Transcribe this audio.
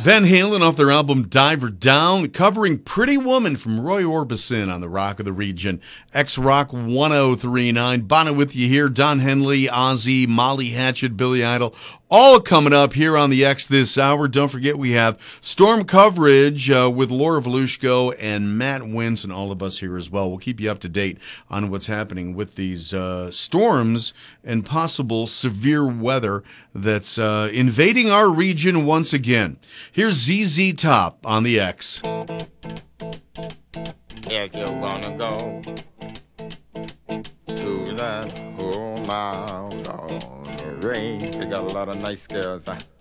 Van Halen off their album Diver Down, covering Pretty Woman from Roy Orbison on the Rock of the Region. X-Rock 1039. Bono with you here. Don Henley, Ozzy, Molly Hatchet, Billy Idol, all coming up here on the X this hour. Don't forget we have storm coverage with Laura Volushko and Matt Wentz and all of us here as well. We'll keep you up to date on what's happening with these storms and possible severe weather that's invading our region once again. Here's ZZ Top on the X. If you wanna go to that whole mile on the range, they got a lot of nice girls.